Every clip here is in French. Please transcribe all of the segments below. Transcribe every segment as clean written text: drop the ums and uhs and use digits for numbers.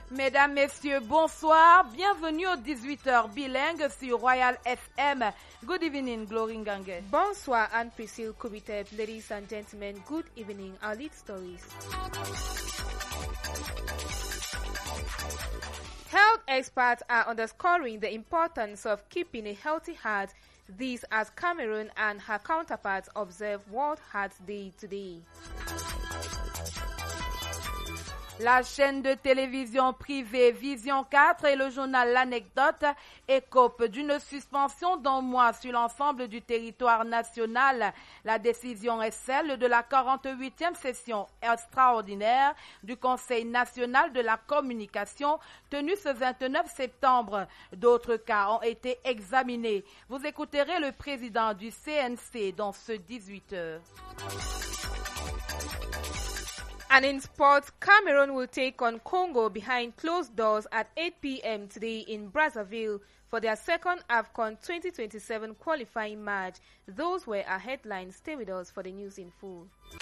Mesdames, Messieurs, bonsoir. Bienvenue aux 18h bilingues sur Royal FM. Good evening, Glory Ngange. Bonsoir, Anne-Priscille Kubitev. Ladies and gentlemen, good evening. Our lead stories. Health experts are underscoring the importance of keeping a healthy heart. This as Cameroon and her counterparts observe World Heart Day today. La chaîne de télévision privée Vision 4 et le journal L'Anecdote écopent d'une suspension d'un mois sur l'ensemble du territoire national. La décision est celle de la 48e session extraordinaire du Conseil national de la communication tenue ce 29 septembre. D'autres cas ont été examinés. Vous écouterez le président du CNC dans ce 18h. And in sports, Cameroon will take on Congo behind closed doors at 8 p.m. today in Brazzaville for their second AFCON 2027 qualifying match. Those were our headlines. Stay with us for the news in full.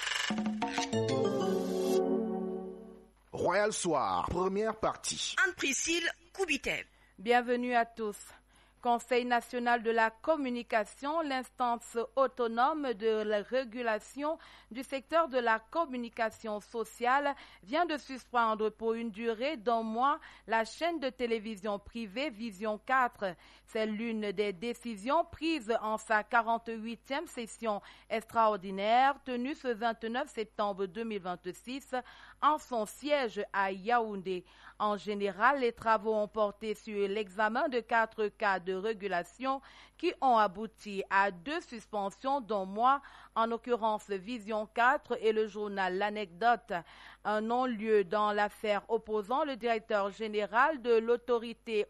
Royal Soir, première partie. Anne-Priscille Kubitev. Bienvenue à tous. Conseil national de la communication, l'instance autonome de la régulation du secteur de la communication sociale, vient de suspendre pour une durée d'un mois la chaîne de télévision privée Vision 4. C'est l'une des décisions prises en sa 48e session extraordinaire tenue ce 29 septembre 2026 en son siège à Yaoundé. En général, les travaux ont porté sur l'examen de 4 cas de régulation qui ont abouti à 2 suspensions d'un mois, en l'occurrence Vision 4 et le journal L'Anecdote. Un non-lieu dans l'affaire opposant le directeur général de l'autorité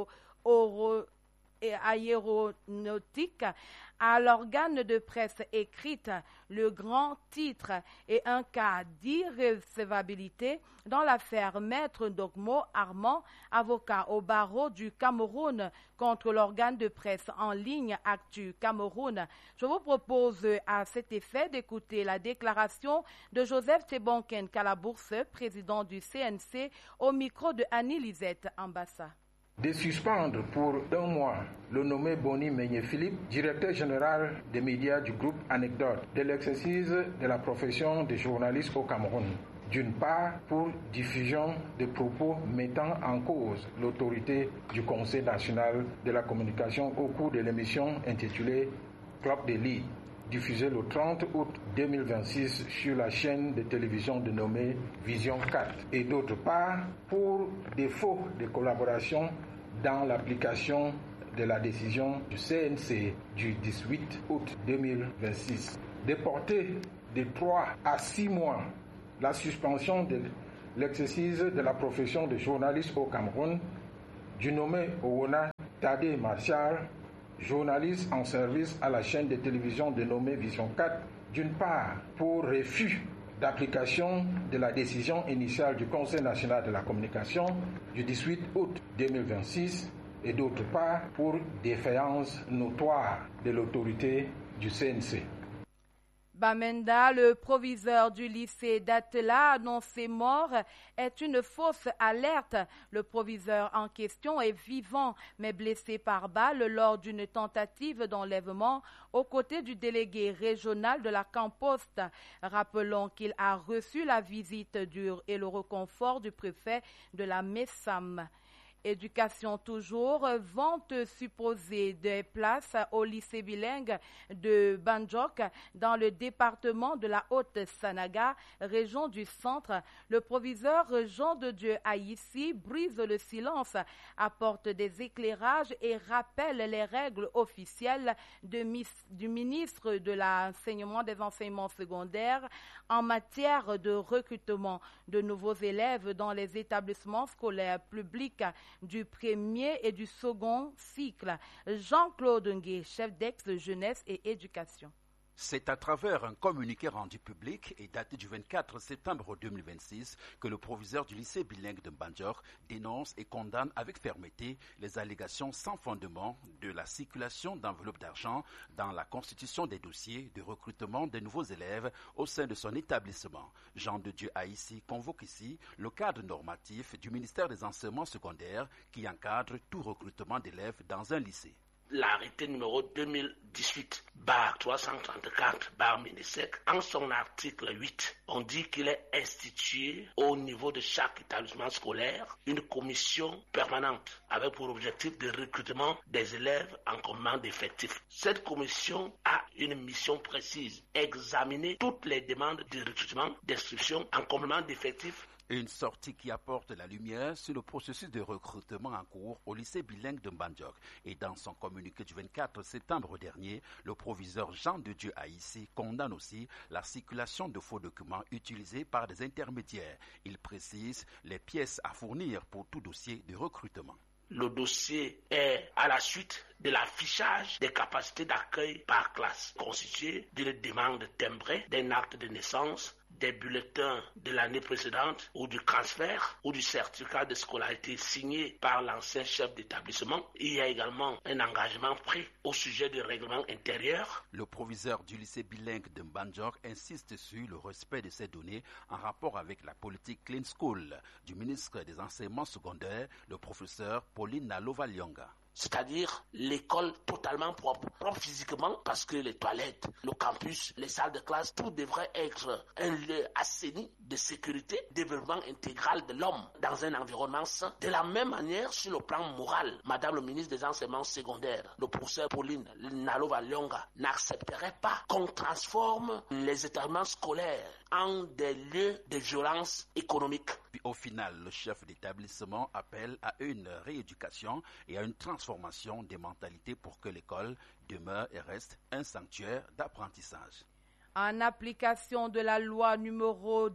aéronautique à l'organe de presse écrite, le grand titre et un cas d'irrecevabilité dans l'affaire Maître Dogmo Armand, avocat au barreau du Cameroun contre l'organe de presse en ligne Actu Cameroun. Je vous propose à cet effet d'écouter la déclaration de Joseph Tebonken Kalabourse, président du CNC, au micro de Annie-Lisette Ambassa. De suspendre pour un mois le nommé Boni Meigné-Philippe, directeur général des médias du groupe Anecdote, de l'exercice de la profession de journaliste au Cameroun. D'une part, pour diffusion de propos mettant en cause l'autorité du Conseil national de la communication au cours de l'émission intitulée Club de Lille, diffusée le 30 août 2026 sur la chaîne de télévision dénommée Vision 4. Et d'autre part, pour défaut de collaboration dans l'application de la décision du CNC du 18 août 2026, de porter de 3 à 6 mois la suspension de l'exercice de la profession de journaliste au Cameroun, du nommé Owona Tade Martial, journaliste en service à la chaîne de télévision dénommée Vision 4, d'une part pour refus d'application de la décision initiale du Conseil national de la communication du 18 août 2026 et d'autre part pour défaillance notoire de l'autorité du CNC. Bamenda, le proviseur du lycée d'Atela, annoncé mort, est une fausse alerte. Le proviseur en question est vivant, mais blessé par balle lors d'une tentative d'enlèvement aux côtés du délégué régional de la Camposte. Rappelons qu'il a reçu la visite et le reconfort du préfet de la Messam. Éducation toujours, vente supposée des places au lycée bilingue de Bandjok dans le département de la Haute-Sanaga, région du centre. Le proviseur Jean de Dieu Aïssi brise le silence, apporte des éclairages et rappelle les règles officielles du ministre de l'enseignement des enseignements secondaires en matière de recrutement de nouveaux élèves dans les établissements scolaires publics du premier et du second cycle. Jean-Claude Ngué, chef d'ex-jeunesse et éducation. C'est à travers un communiqué rendu public et daté du 24 septembre 2026 que le proviseur du lycée bilingue de Mbandjok dénonce et condamne avec fermeté les allégations sans fondement de la circulation d'enveloppes d'argent dans la constitution des dossiers de recrutement des nouveaux élèves au sein de son établissement. Jean de Dieu Haïssi convoque ici le cadre normatif du ministère des enseignements secondaires qui encadre tout recrutement d'élèves dans un lycée. L'arrêté numéro 2018-334-MINISEC, en son article 8, on dit qu'il est institué au niveau de chaque établissement scolaire une commission permanente avec pour objectif de recrutement des élèves en complément d'effectifs. Cette commission a une mission précise, examiner toutes les demandes de recrutement, d'instruction en complément d'effectifs. Une sortie qui apporte la lumière sur le processus de recrutement en cours au lycée bilingue de Mbandjok. Et dans son communiqué du 24 septembre dernier, le proviseur Jean de Dieu Haïssi condamne aussi la circulation de faux documents utilisés par des intermédiaires. Il précise les pièces à fournir pour tout dossier de recrutement. Le dossier est à la suite de l'affichage des capacités d'accueil par classe, constitué d'une demande timbrée, d'un acte de naissance, des bulletins de l'année précédente ou du transfert ou du certificat de scolarité signé par l'ancien chef d'établissement. Il y a également un engagement pris au sujet du règlement intérieur. Le proviseur du lycée bilingue de Mbandjok insiste sur le respect de ces données en rapport avec la politique Clean School du ministre des Enseignements secondaires, le professeur Pauline Nalova-Lyonga. C'est-à-dire l'école totalement propre physiquement, parce que les toilettes, le campus, les salles de classe, tout devrait être un lieu assaini de sécurité, développement intégral de l'homme dans un environnement sain. De la même manière, sur le plan moral, Madame le ministre des Enseignements secondaires, le professeur Pauline Nalova-Lyonga, n'accepterait pas qu'on transforme les établissements scolaires en des lieux de violence économique. Puis au final, le chef d'établissement appelle à une rééducation et à une transformation des mentalités pour que l'école demeure et reste un sanctuaire d'apprentissage. En application de la loi numéro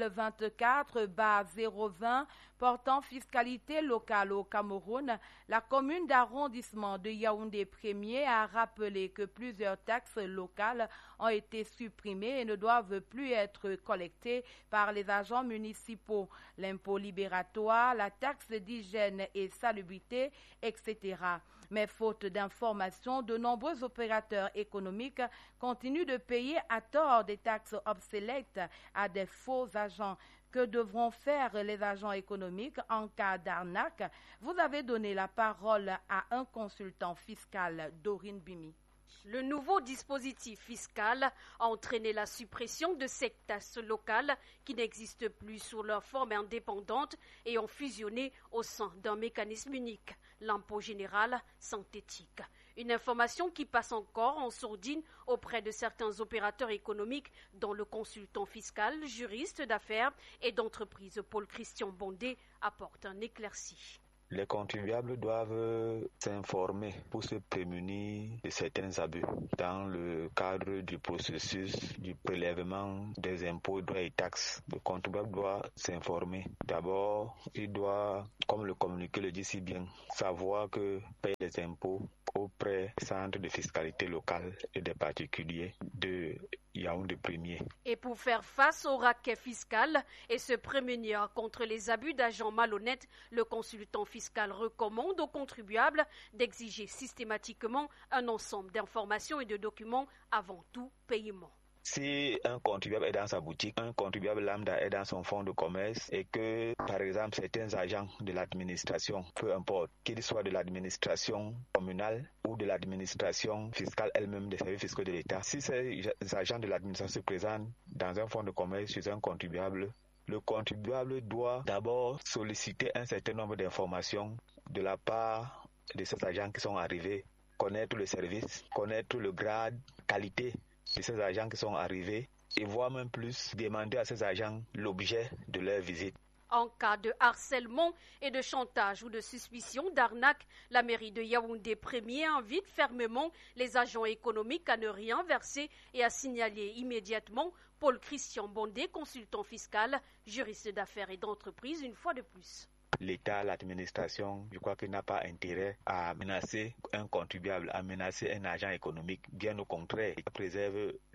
2024-020 portant fiscalité locale au Cameroun, la commune d'arrondissement de Yaoundé 1er a rappelé que plusieurs taxes locales ont été supprimées et ne doivent plus être collectées par les agents municipaux. L'impôt libératoire, la taxe d'hygiène et salubrité, etc. Mais faute d'informations, de nombreux opérateurs économiques continuent de payer à tort des taxes obsolètes à des faux agents. Que devront faire les agents économiques en cas d'arnaque? Vous avez donné la parole à un consultant fiscal, Dorine Bimi. Le nouveau dispositif fiscal a entraîné la suppression de ces taxes locales qui n'existent plus sous leur forme indépendante et ont fusionné au sein d'un mécanisme unique, l'impôt général synthétique. Une information qui passe encore en sourdine auprès de certains opérateurs économiques dont le consultant fiscal, juriste d'affaires et d'entreprise Paul Christian Bondé apporte un éclairci. Les contribuables doivent s'informer pour se prémunir de certains abus dans le cadre du processus du prélèvement des impôts, droits et taxes. Le contribuable doit s'informer. D'abord, il doit, comme le communiqué le dit si bien, savoir que paye les impôts auprès du centre de fiscalité locale et des particuliers de Yaoundé 1er. Et pour faire face au racket fiscal et se prémunir contre les abus d'agents malhonnêtes, le consultant fiscal recommande aux contribuables d'exiger systématiquement un ensemble d'informations et de documents avant tout paiement. Si un contribuable est dans sa boutique, un contribuable lambda est dans son fonds de commerce et que, par exemple, certains agents de l'administration, peu importe, qu'ils soient de l'administration communale ou de l'administration fiscale elle-même des services fiscaux de l'État, si ces agents de l'administration se présentent dans un fonds de commerce chez un contribuable, le contribuable doit d'abord solliciter un certain nombre d'informations de la part de ces agents qui sont arrivés, connaître le service, connaître le grade, qualité de ces agents qui sont arrivés et voire même plus demander à ces agents l'objet de leur visite. En cas de harcèlement et de chantage ou de suspicion d'arnaque, la mairie de Yaoundé 1er invite fermement les agents économiques à ne rien verser et à signaler immédiatement Paul Christian Bondé, consultant fiscal, juriste d'affaires et d'entreprise, une fois de plus. L'État, l'administration, je crois qu'il n'a pas intérêt à menacer un contribuable, à menacer un agent économique. Bien au contraire, il préserve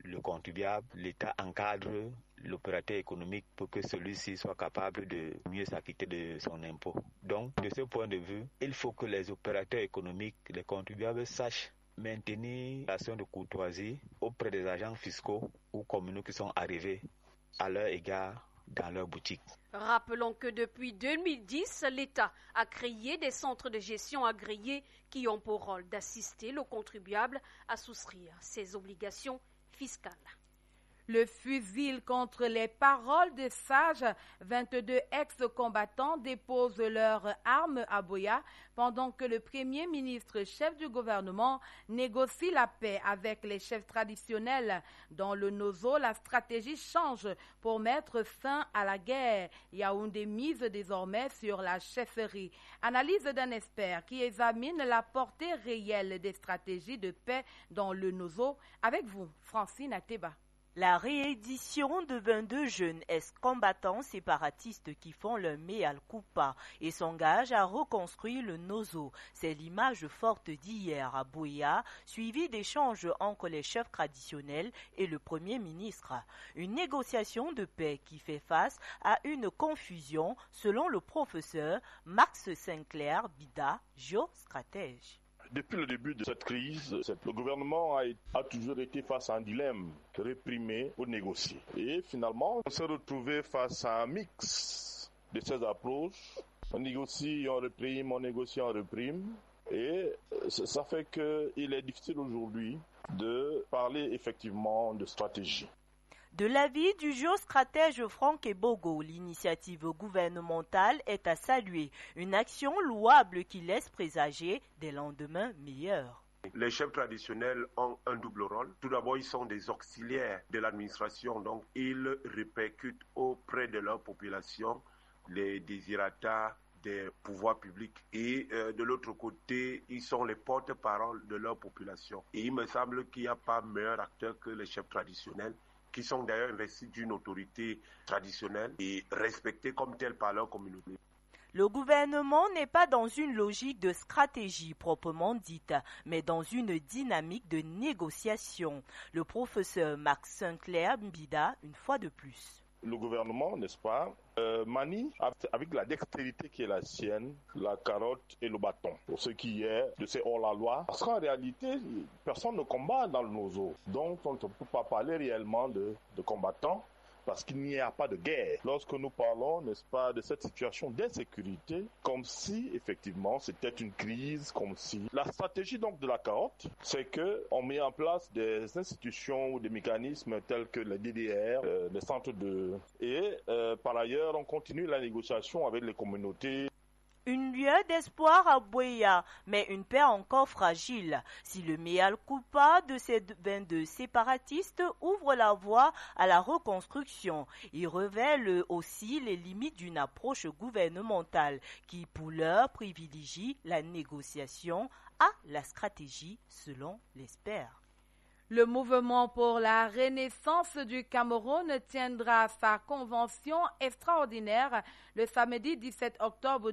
le contribuable, l'État encadre l'opérateur économique pour que celui-ci soit capable de mieux s'acquitter de son impôt. Donc, de ce point de vue, il faut que les opérateurs économiques, les contribuables sachent maintenir l'action de courtoisie auprès des agents fiscaux ou communaux qui sont arrivés à leur égard dans leur boutique. Rappelons que depuis 2010, l'État a créé des centres de gestion agréés qui ont pour rôle d'assister le contribuable à souscrire ses obligations fiscales. Le fusil contre les paroles des sages, 22 ex-combattants déposent leurs armes à Buea pendant que le Premier ministre, chef du gouvernement, négocie la paix avec les chefs traditionnels. Dans le Nozo, la stratégie change pour mettre fin à la guerre. Yaoundé mise désormais sur la chefferie. Analyse d'un expert qui examine la portée réelle des stratégies de paix dans le Nozo. Avec vous, Francine Ateba. La réédition de 22 jeunes ex-combattants séparatistes qui font leur mea culpa et s'engagent à reconstruire le Nozo. C'est l'image forte d'hier à Buea, suivie d'échanges entre les chefs traditionnels et le Premier ministre. Une négociation de paix qui fait face à une confusion, selon le professeur Max Sinclair Bida, géostratège. Depuis le début de cette crise, le gouvernement a toujours été face à un dilemme, réprimer ou négocier. Et finalement, on s'est retrouvé face à un mix de ces approches. On négocie, on réprime, on négocie, on réprime. Et ça fait qu'il est difficile aujourd'hui de parler effectivement de stratégie. De l'avis du géostratège Franck Ebogo, l'initiative gouvernementale est à saluer, une action louable qui laisse présager des lendemains meilleurs. Les chefs traditionnels ont un double rôle. Tout d'abord, ils sont des auxiliaires de l'administration, donc ils répercutent auprès de leur population les désirata des pouvoirs publics. Et de l'autre côté, ils sont les porte-parole de leur population. Et il me semble qu'il n'y a pas meilleur acteur que les chefs traditionnels, qui sont d'ailleurs investis d'une autorité traditionnelle et respectés comme tels par leur communauté. Le gouvernement n'est pas dans une logique de stratégie proprement dite, mais dans une dynamique de négociation. Le professeur Max Sinclair Mbida, une fois de plus. Le gouvernement, n'est-ce pas, manie avec la dextérité qui est la sienne, la carotte et le bâton. Pour ce qui est de ces hors-la-loi, parce qu'en réalité, personne ne combat dans le Nozo. Donc, on ne peut pas parler réellement de combattants, parce qu'il n'y a pas de guerre. Lorsque nous parlons, n'est-ce pas, de cette situation d'insécurité, comme si, effectivement, c'était une crise, comme si... La stratégie, donc, de la carotte, c'est qu'on met en place des institutions ou des mécanismes tels que les DDR, les centres de... Et, par ailleurs, on continue la négociation avec les communautés. Une lueur d'espoir à Buea, mais une paix encore fragile. Si le mea culpa de ces 22 séparatistes ouvre la voie à la reconstruction, il révèle aussi les limites d'une approche gouvernementale qui, pour l'heure, privilégie la négociation à la stratégie, selon l'expert. Le mouvement pour la renaissance du Cameroun tiendra sa convention extraordinaire le samedi 17 octobre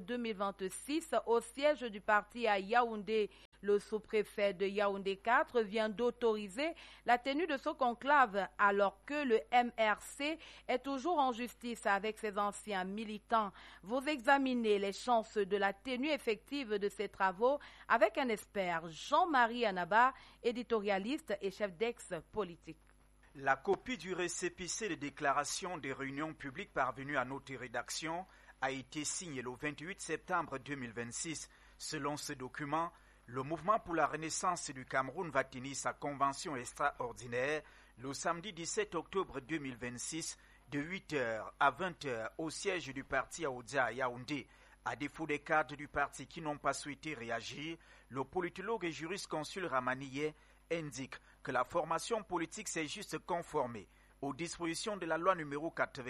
2026 au siège du parti à Yaoundé. Le sous-préfet de Yaoundé 4 vient d'autoriser la tenue de ce conclave alors que le MRC est toujours en justice avec ses anciens militants. Vous examinez les chances de la tenue effective de ces travaux avec un expert, Jean-Marie Anaba, éditorialiste et chef d'ex-politique. La copie du récépissé de déclaration des réunions publiques parvenue à notre rédaction a été signée le 28 septembre 2026. Selon ce document, le mouvement pour la renaissance du Cameroun va tenir sa convention extraordinaire le samedi 17 octobre 2026 de 8h à 20h au siège du parti à Oudia à Yaoundé. À défaut des cadres du parti qui n'ont pas souhaité réagir, le politologue et jurisconsulte Ramaniye indique que la formation politique s'est juste conformée aux dispositions de la loi numéro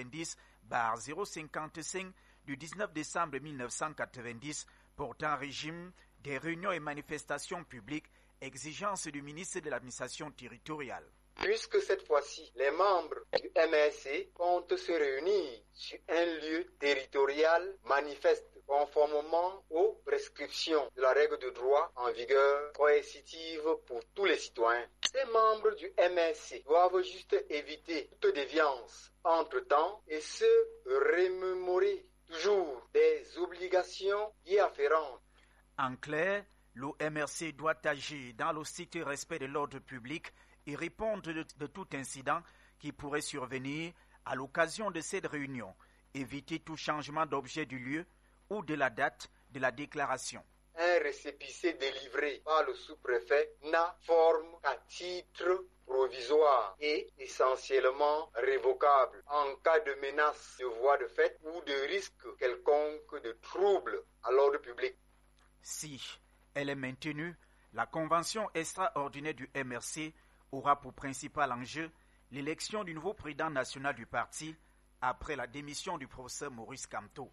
90/055 du 19 décembre 1990 portant régime des réunions et manifestations publiques, exigence du ministre de l'administration territoriale. Puisque cette fois-ci, les membres du MRC comptent se réunir sur un lieu territorial, manifestent conformément aux prescriptions de la règle de droit en vigueur coercitive pour tous les citoyens. Les membres du MRC doivent juste éviter toute déviance entre-temps et se remémorer toujours des obligations y afférentes. En clair, le MRC doit agir dans le strict respect de l'ordre public et répondre de tout incident qui pourrait survenir à l'occasion de cette réunion, éviter tout changement d'objet du lieu ou de la date de la déclaration. Un récépissé délivré par le sous-préfet n'a forme qu'à titre provisoire et essentiellement révocable en cas de menace de voie de fait ou de risque quelconque de trouble à l'ordre public. Si elle est maintenue, la convention extraordinaire du MRC aura pour principal enjeu l'élection du nouveau président national du parti après la démission du professeur Maurice Kamto.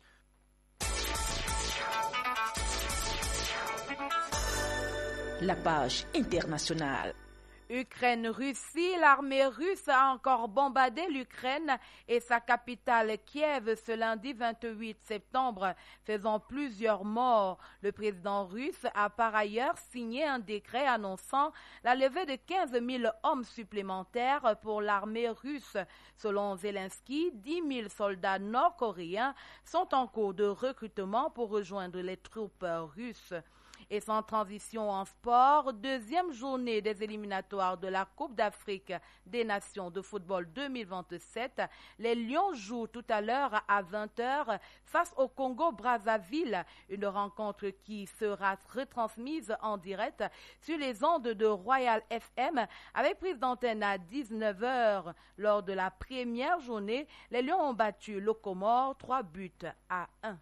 La page internationale. Ukraine-Russie, l'armée russe a encore bombardé l'Ukraine et sa capitale Kiev ce lundi 28 septembre, faisant plusieurs morts. Le président russe a par ailleurs signé un décret annonçant la levée de 15 000 hommes supplémentaires pour l'armée russe. Selon Zelensky, 10 000 soldats nord-coréens sont en cours de recrutement pour rejoindre les troupes russes. Et sans transition en sport, deuxième journée des éliminatoires de la Coupe d'Afrique des Nations de football 2027. Les Lions jouent tout à l'heure à 20h face au Congo-Brazzaville. Une rencontre qui sera retransmise en direct sur les ondes de Royal FM avec prise d'antenne à 19h. Lors de la première journée, les Lions ont battu le Comore 3-1.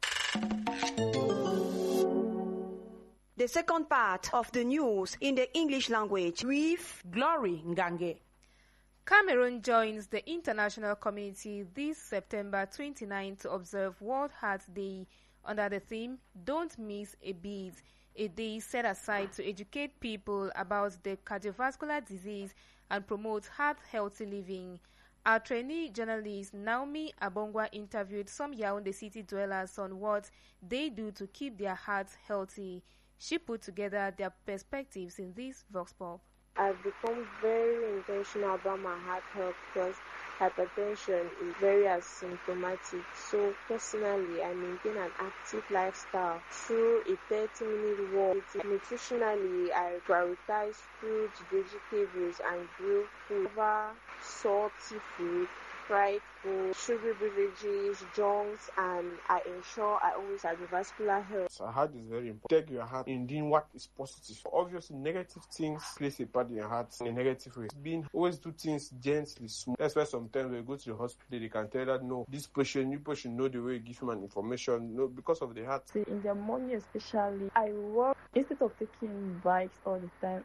The second part of the news in the English language with Glory Ngange. Cameroon joins the international community this September 29 to observe World Heart Day under the theme Don't Miss a Beat, a day set aside to educate people about the cardiovascular disease and promote heart-healthy living. Our trainee journalist Naomi Abongwa interviewed some Yaoundé city dwellers on what they do to keep their hearts healthy. She put together their perspectives in this Vox Pop. I've become very intentional about my heart health because hypertension is very asymptomatic. So personally, I maintain an active lifestyle through a 30-minute walk. Nutritionally, I prioritize fruits, vegetables, and grilled food over salty food, fried food, sugary beverages, junks, and I ensure I always have vascular health. So heart is very important. Take your heart in doing what is positive. Obviously, negative things plays a part in your heart in a negative way. Always do things gently, smooth. That's why sometimes when you go to the hospital, they can tell that no, this patient, you patient know the way you give him an information, no, because of the heart. In the morning especially, I work instead of taking bikes all the time.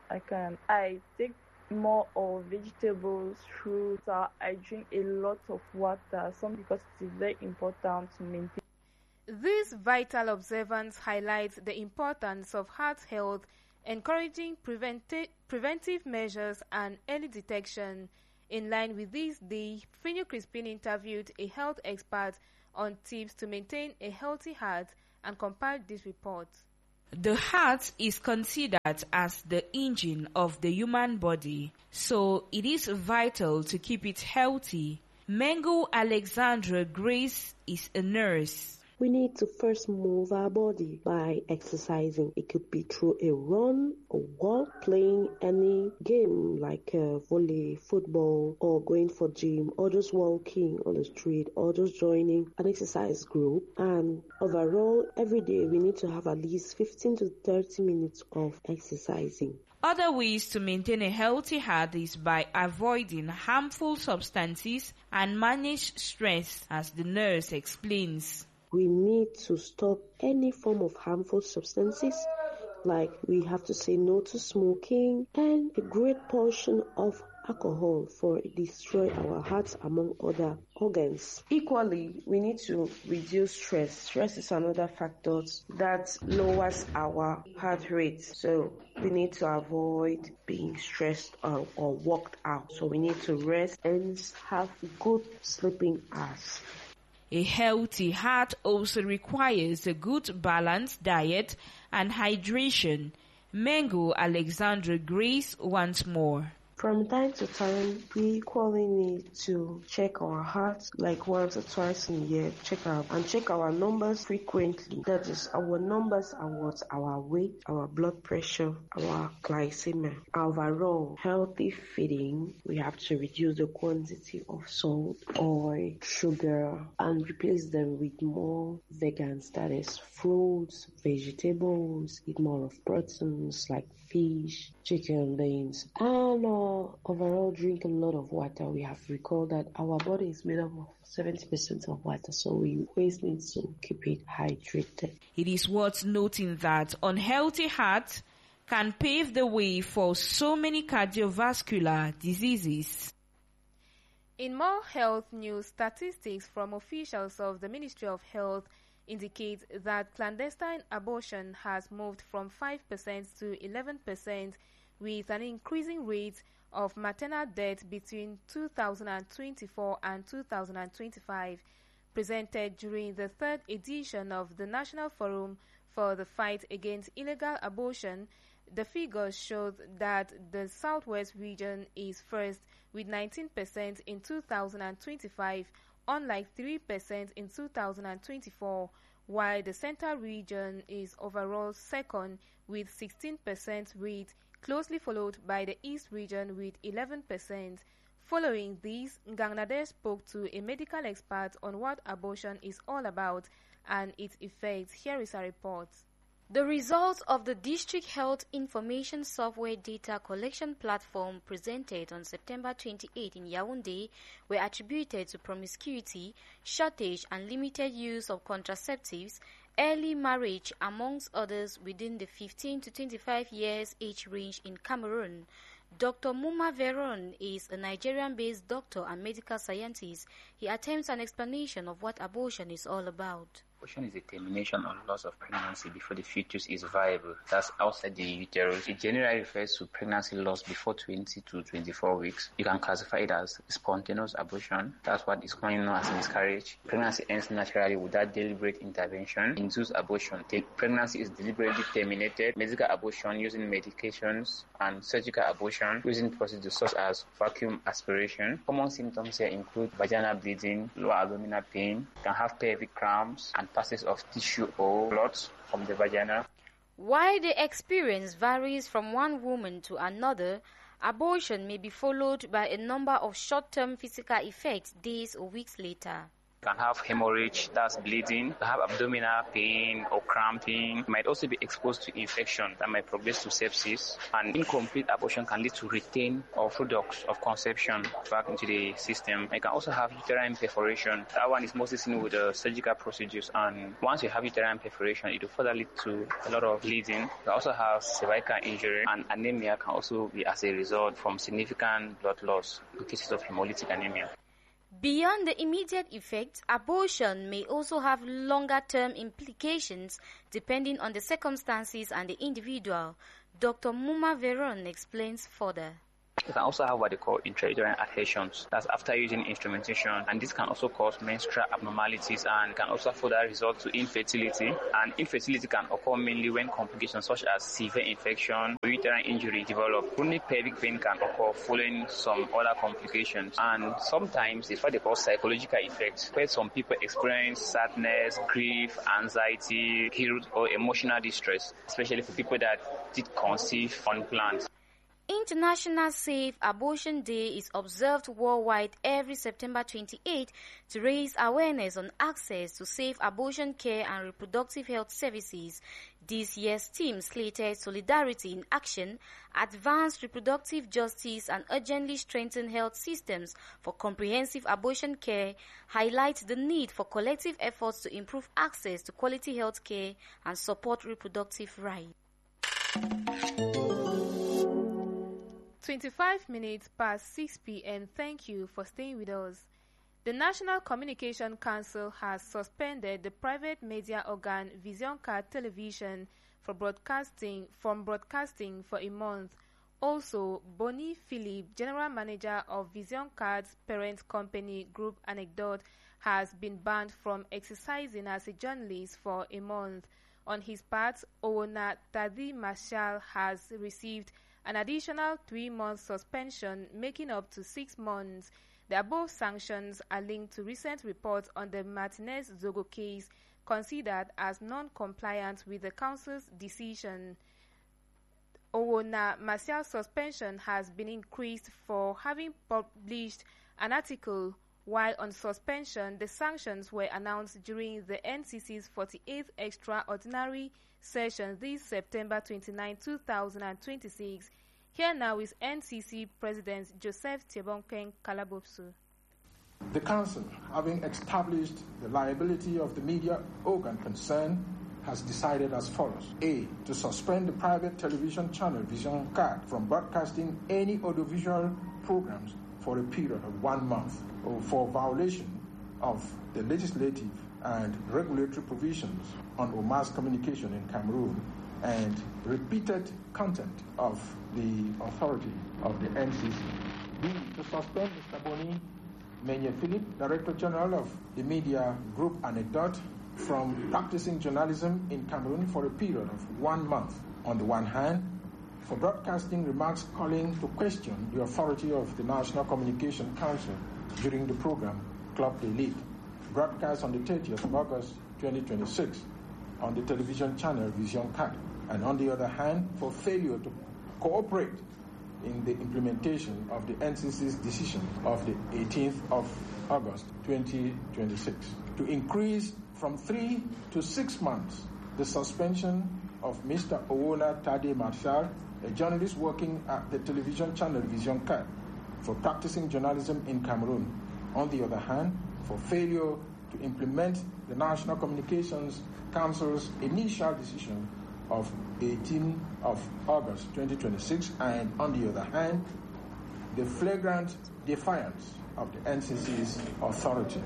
I take more of vegetables, fruits. I drink a lot of water, some because it is very important to maintain. This vital observance highlights the importance of heart health, encouraging preventive measures and early detection. In line with this day, Finio Crispin interviewed a health expert on tips to maintain a healthy heart and compiled this report. The heart is considered as the engine of the human body, so it is vital to keep it healthy. Mengu Alexandra Grace is a nurse. We need to first move our body by exercising. It could be through a run, a walk, playing any game like volley, football, or going for gym, or just walking on the street, or just joining an exercise group. And overall, every day we need to have at least 15 to 30 minutes of exercising. Other ways to maintain a healthy heart is by avoiding harmful substances and manage stress, as the nurse explains. We need to stop any form of harmful substances, like we have to say no to smoking and a great portion of alcohol, for it destroys our hearts among other organs. Equally, we need to reduce stress. Stress is another factor that lowers our heart rate. So we need to avoid being stressed or worked out. So we need to rest and have good sleeping hours. A healthy heart also requires a good balanced diet and hydration. Mengu Alexandra Grace once more. From time to time, we equally need to check our hearts like once or twice in a year, check our numbers frequently. That is, our numbers are what? Our weight, our blood pressure, our glycemia. Overall, healthy feeding, we have to reduce the quantity of salt, oil, sugar, and replace them with more vegans, that is, fruits, vegetables, eat more of proteins like fish, chicken, beans, and overall drink a lot of water. We have recalled that our body is made up of 70% of water, so we always need to keep it hydrated. It is worth noting that unhealthy heart can pave the way for so many cardiovascular diseases. In more health news, statistics from officials of the Ministry of Health indicate that clandestine abortion has moved from 5% to 11%, with an increasing rate of maternal death between 2024 and 2025. Presented during the third edition of the National Forum for the Fight Against Illegal Abortion, the figures showed that the Southwest region is first with 19% in 2025, unlike 3% in 2024, while the Central region is overall second with 16% rate, closely followed by the East region with 11%. Following this, Gangnade spoke to a medical expert on what abortion is all about and its effects. Here is a report. The results of the District Health Information Software Data Collection Platform presented on September 28 in Yaoundé were attributed to promiscuity, shortage and limited use of contraceptives, early marriage, amongst others, within the 15 to 25 years age range in Cameroon. Dr. Muma Veron is a Nigerian-based doctor and medical scientist. He attempts an explanation of what abortion is all about. Abortion is a termination or loss of pregnancy before the fetus is viable. That's outside the uterus. It generally refers to pregnancy loss before 20 to 24 weeks. You can classify it as spontaneous abortion. That's what is commonly known as miscarriage. Pregnancy ends naturally without deliberate intervention. Induced abortion. The pregnancy is deliberately terminated. Medical abortion using medications, and surgical abortion using procedures such as vacuum aspiration. Common symptoms here include vaginal bleeding, lower abdominal pain, can have pelvic cramps, and passage of tissue or blood from the vagina. While the experience varies from one woman to another, abortion may be followed by a number of short-term physical effects days or weeks later. Can have hemorrhage, that's bleeding, can have abdominal pain or cramping, might also be exposed to infection that might progress to sepsis, and incomplete abortion can lead to retain or products of conception back into the system. It can also have uterine perforation. That one is mostly seen with the surgical procedures, and once you have uterine perforation, it will further lead to a lot of bleeding. You can also have cervical injury, and anemia can also be as a result from significant blood loss in cases of hemolytic anemia. Beyond the immediate effects, abortion may also have longer-term implications depending on the circumstances and the individual. Dr. Muma Veron explains further. You can also have what they call intrauterine adhesions. That's after using instrumentation, and this can also cause menstrual abnormalities and can also further result to infertility. And infertility can occur mainly when complications such as severe infection or uterine injury develop. Chronic pelvic pain can occur following some other complications. And sometimes it's what they call psychological effects, where some people experience sadness, grief, anxiety, guilt, or emotional distress, especially for people that did conceive unplanned. International Safe Abortion Day is observed worldwide every September 28 to raise awareness on access to safe abortion care and reproductive health services. This year's theme, slated Solidarity in Action, Advance Reproductive Justice and Urgently Strengthen Health Systems for Comprehensive Abortion Care, highlights the need for collective efforts to improve access to quality health care and support reproductive rights. 25 minutes past 6 p.m. Thank you for staying with us. The National Communication Council has suspended the private media organ Vision Card Television from broadcasting for a month. Also, Bonnie Philip, General Manager of Vision Card's parent company Group Anecdote, has been banned from exercising as a journalist for a month. On his part, Owona Tade Marshall has received an additional 3-month suspension, making up to 6 months. The above sanctions are linked to recent reports on the Martinez Zogo case, considered as non-compliant with the Council's decision. Owona Marshall's suspension has been increased for having published an article. While on suspension, the sanctions were announced during the NCC's 48th Extraordinary Session this September 29, 2026. Here now is NCC President Joseph Tebonken Kalabopsu. The Council, having established the liability of the media organ concerned, has decided as follows. A. To suspend the private television channel Vision Card from broadcasting any audiovisual programs for a period of 1 month for violation of the legislative and regulatory provisions on mass communication in Cameroon and repeated content of the authority of the NCC. B. To suspend Mr. Boni Menye Philip, Director General of the media group Anecdote, from practicing journalism in Cameroon for a period of 1 month. On the one hand, for broadcasting remarks calling to question the authority of the National Communication Council during the program Club Elite, broadcast on the 30th of August 2026 on the television channel Vision Card, and on the other hand, for failure to cooperate in the implementation of the NCC's decision of the 18th of August 2026 to increase from 3 to 6 months the suspension of Mr. Owona Tade Marshall, a journalist working at the television channel Vision Card, for practicing journalism in Cameroon. On the other hand, for failure to implement the National Communications Council's initial decision of 18th of August 2026, and on the other hand, the flagrant defiance of the NCC's authority.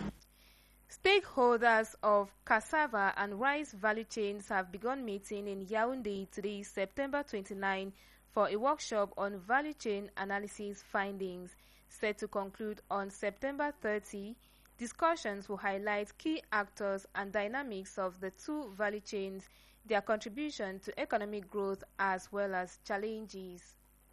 Stakeholders of cassava and rice value chains have begun meeting in Yaoundé today, September 29, for a workshop on value chain analysis findings. Set to conclude on September 30, discussions will highlight key actors and dynamics of the two value chains, their contribution to economic growth as well as challenges.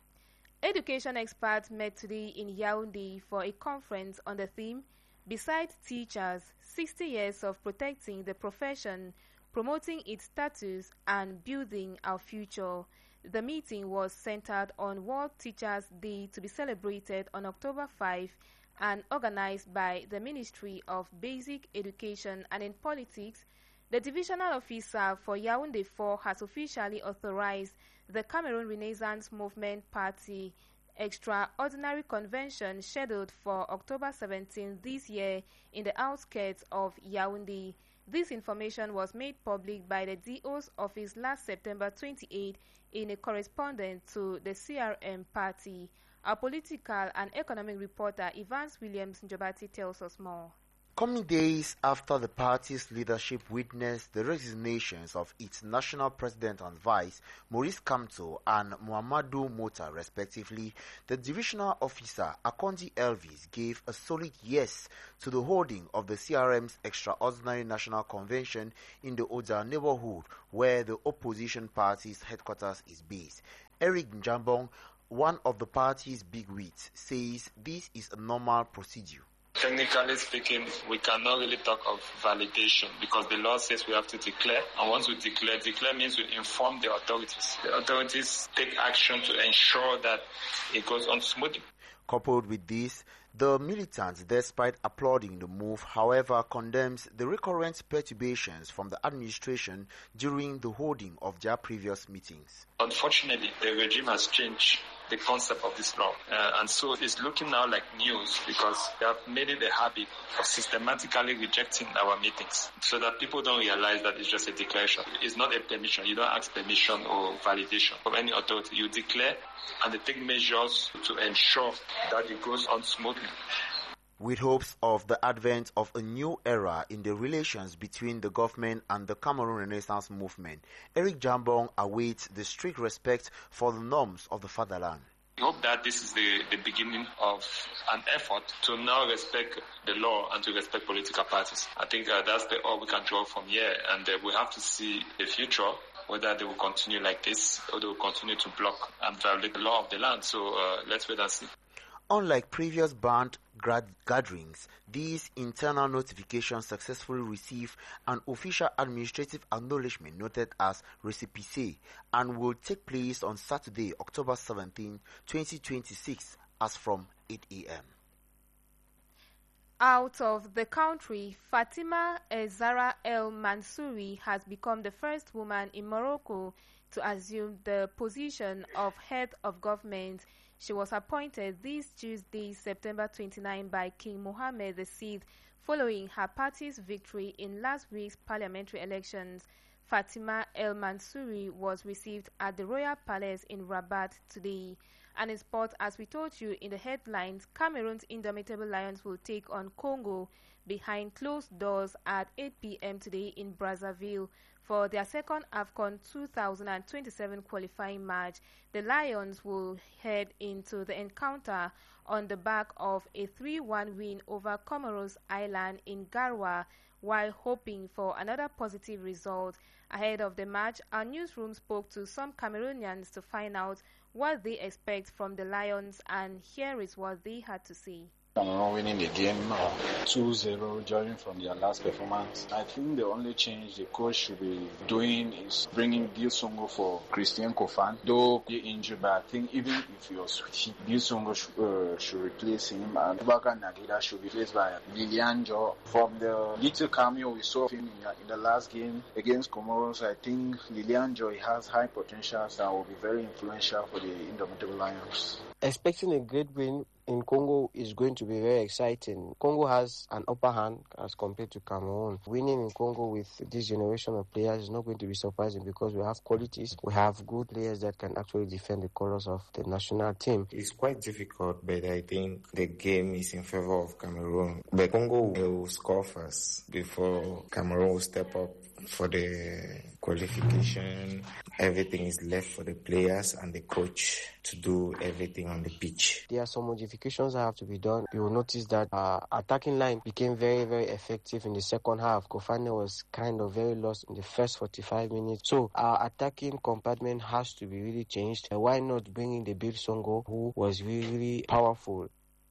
Education experts met today in Yaoundé for a conference on the theme, Besides Teachers, 60 Years of Protecting the Profession, Promoting its Status and Building Our Future. The meeting was centered on World Teachers' Day to be celebrated on October 5 and organized by the Ministry of Basic Education. And in politics, the divisional officer for Yaoundé 4 has officially authorized the Cameroon Renaissance Movement Party Extraordinary Convention scheduled for October 17 this year in the outskirts of Yaoundé. This information was made public by the DO's office last September 28 in a correspondence to the CRM party. Our political and economic reporter Evans Williams Njobati tells us more. Coming days after the party's leadership witnessed the resignations of its national president and vice, Maurice Kamto and Muhammadu Mota respectively, the divisional officer Akondi Elvis gave a solid yes to the holding of the CRM's Extraordinary National Convention in the Oda neighborhood where the opposition party's headquarters is based. Eric Njambong, one of the party's bigwigs, says this is a normal procedure. Technically speaking, we cannot really talk of validation because the law says we have to declare, and once we declare means we inform the authorities. The authorities take action to ensure that it goes on smoothly. Coupled with this, the militants, despite applauding the move, however, condemns the recurrent perturbations from the administration during the holding of their previous meetings. Unfortunately, the regime has changed the concept of this law, and so it's looking now like news because they have made it a habit of systematically rejecting our meetings so that people don't realize that it's just a declaration. It's not a permission. You don't ask permission or validation from any authority. You declare and they take measures to ensure that it goes on smoothly. With hopes of the advent of a new era in the relations between the government and the Cameroon Renaissance Movement, Eric Jambong awaits the strict respect for the norms of the fatherland. We hope that this is the beginning of an effort to now respect the law and to respect political parties. I think that's all we can draw from here, and we have to see the future, whether they will continue like this or they will continue to block and violate the law of the land. So let's wait and see. Unlike previous banned gatherings, these internal notifications successfully receive an official administrative acknowledgement noted as récépissé and will take place on Saturday, October 17, 2026 as from 8 a.m. Out of the country, Fatima Zahra El Mansouri has become the first woman in Morocco to assume the position of head of government. She was appointed this Tuesday, September 29, by King Mohammed VI, following her party's victory in last week's parliamentary elections. Fatima El Mansouri was received at the Royal Palace in Rabat today. And in sport, as we told you in the headlines, Cameroon's Indomitable Lions will take on Congo behind closed doors at 8 p.m. today in Brazzaville for their second AFCON 2027 qualifying match. The Lions will head into the encounter on the back of a 3-1 win over Comoros Island in Garoua, while hoping for another positive result. Ahead of the match, our newsroom spoke to some Cameroonians to find out what they expect from the Lions, and here is what they had to say. Cameroon winning the game 2-0, judging from their last performance. I think the only change the coach should be doing is bringing Gil Songo for Christian Kofan. Though he injured, but I think even if he was fit, Gil Songo should replace him, and Boubacar Nagida should be replaced by Lilian Jo. From the little cameo we saw him in the last game against Comoros, I think Lilian Jo has high potential and will be very influential for the Indomitable Lions. Expecting a great win in Congo is going to be very exciting. Congo has an upper hand as compared to Cameroon. Winning in Congo with this generation of players is not going to be surprising because we have qualities. We have good players that can actually defend the colors of the national team. It's quite difficult, but I think the game is in favor of Cameroon. But Congo will score first before Cameroon will step up for the qualification. Everything is left for the players and the coach to do everything on the pitch. There are some modifications that have to be done. You will notice that attacking line became very, very effective in the second half. Kofane was kind of very lost in the first 45 minutes. So our attacking compartment has to be really changed. Why not bring in the Bill Songo, who was really powerful?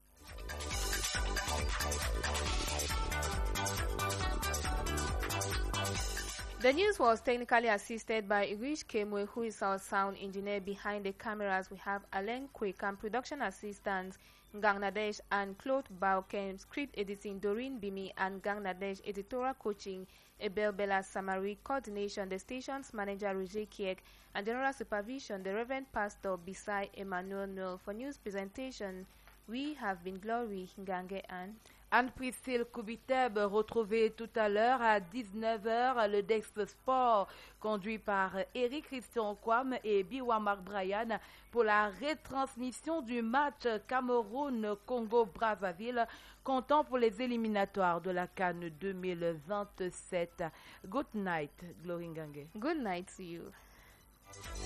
The news was technically assisted by Irish Kemwe, who is our sound engineer. Behind the cameras, we have Alain Quick and production assistants Gangnadesh and Claude Baukem, script editing Doreen Bimi and Gangnadesh, editorial coaching Abel Bella Samari, coordination the station's manager Roger Kiek, and general supervision the Reverend Pastor Bisai Emmanuel Noel. For news presentation, we have been Glory Ngange and Anne-Priscille Koubiteb, retrouvée tout à l'heure à 19h, le Dex Sport, conduit par Eric Christian Kwam et Biwa Mark Bryan pour la retransmission du match Cameroun-Congo-Brazzaville, comptant pour les éliminatoires de la CAN 2027. Good night, Glory Ngange. Good night to you.